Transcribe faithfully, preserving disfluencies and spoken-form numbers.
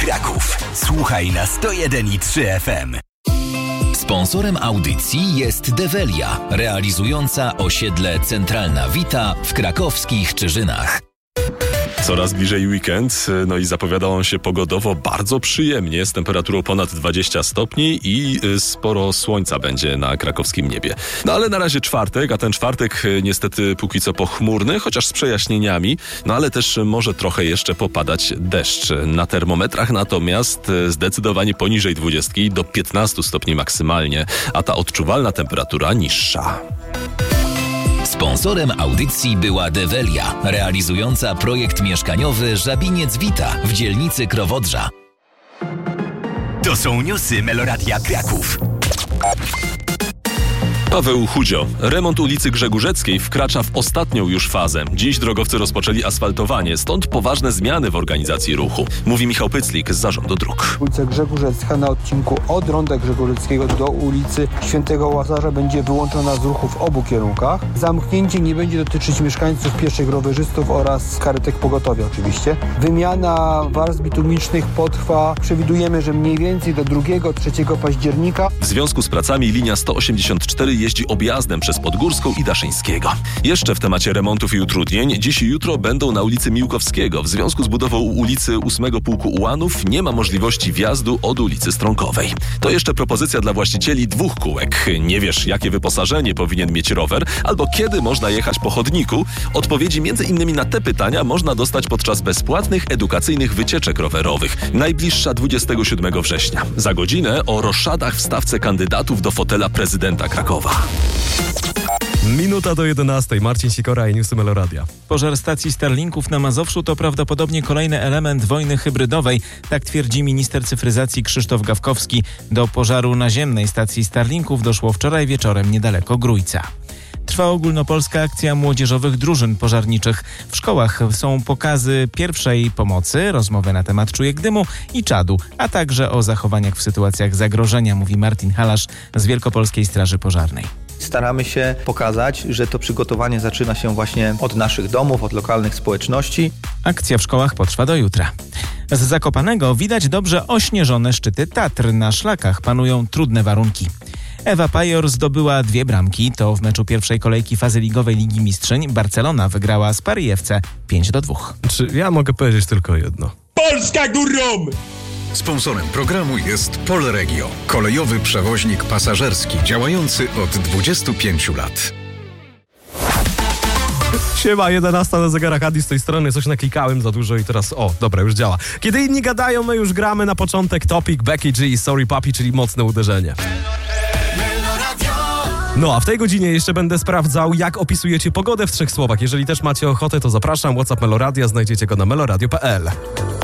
Kraków. Słuchaj na sto jeden i trzy F M. Sponsorem audycji jest Develia, realizująca osiedle Centralna Wita w krakowskich Czyżynach. Coraz bliżej weekend, no i zapowiada on się pogodowo bardzo przyjemnie, z temperaturą ponad dwadzieścia stopni i sporo słońca będzie na krakowskim niebie. No ale na razie czwartek, a ten czwartek niestety póki co pochmurny, chociaż z przejaśnieniami, no ale też może trochę jeszcze popadać deszcz. Na termometrach natomiast zdecydowanie poniżej dwudziestki, do piętnastu stopni maksymalnie, a ta odczuwalna temperatura niższa. Sponsorem audycji była Develia, realizująca projekt mieszkaniowy Żabiniec Wita w dzielnicy Krowodrza. To są newsy Meloradia Kraków. Paweł Chudzio. Remont ulicy Grzegórzeckiej wkracza w ostatnią już fazę. Dziś drogowcy rozpoczęli asfaltowanie, stąd poważne zmiany w organizacji ruchu. Mówi Michał Pyclik z Zarządu Dróg. Ulica Grzegórzecka na odcinku od Ronda Grzegórzeckiego do ulicy Świętego Łazarza będzie wyłączona z ruchu w obu kierunkach. Zamknięcie nie będzie dotyczyć mieszkańców, pieszych, rowerzystów oraz karetek pogotowia oczywiście. Wymiana warstw bitumicznych potrwa, przewidujemy, że mniej więcej do drugiego trzeciego października. W związku z pracami linia sto osiemdziesiąt cztery jeździ objazdem przez Podgórską i Daszyńskiego. Jeszcze w temacie remontów i utrudnień, dziś i jutro będą na ulicy Miłkowskiego. W związku z budową ulicy ósmego Pułku Ułanów nie ma możliwości wjazdu od ulicy Stronkowej. To jeszcze propozycja dla właścicieli dwóch kółek. Nie wiesz, jakie wyposażenie powinien mieć rower, albo kiedy można jechać po chodniku? Odpowiedzi między innymi na te pytania można dostać podczas bezpłatnych edukacyjnych wycieczek rowerowych. Najbliższa dwudziestego siódmego września. Za godzinę o roszadach w stawce kandydatów do fotela prezydenta Krakowa. Minuta do jedenastej. Marcin Sikora i Newsy Meloradia. Pożar stacji Starlinków na Mazowszu to prawdopodobnie kolejny element wojny hybrydowej. Tak twierdzi minister cyfryzacji Krzysztof Gawkowski. Do pożaru naziemnej stacji Starlinków doszło wczoraj wieczorem niedaleko Grójca. Trwa ogólnopolska akcja młodzieżowych drużyn pożarniczych. W szkołach są pokazy pierwszej pomocy, rozmowy na temat czujek dymu i czadu, a także o zachowaniach w sytuacjach zagrożenia, mówi Martin Halasz z Wielkopolskiej Straży Pożarnej. Staramy się pokazać, że to przygotowanie zaczyna się właśnie od naszych domów, od lokalnych społeczności. Akcja w szkołach potrwa do jutra. Z Zakopanego widać dobrze ośnieżone szczyty Tatr. Na szlakach panują trudne warunki. Ewa Pajor zdobyła dwie bramki. To w meczu pierwszej kolejki fazy ligowej Ligi Mistrzyń Barcelona wygrała z Paris F C pięć do dwóch. Czy ja mogę powiedzieć tylko jedno? Polska górą! Sponsorem programu jest Polregio, kolejowy przewoźnik pasażerski działający od dwudziestu pięciu lat. Siema, jedenasta na zegarach, Adi z tej strony, coś naklikałem za dużo i teraz, o, dobra, już działa. Kiedy inni gadają, my już gramy. Na początek Topic, Becky G i Sorry Papi, czyli mocne uderzenie. No a w tej godzinie jeszcze będę sprawdzał, jak opisujecie pogodę w trzech słowach. Jeżeli też macie ochotę, to zapraszam. WhatsApp Meloradia, znajdziecie go na meloradio kropka p l.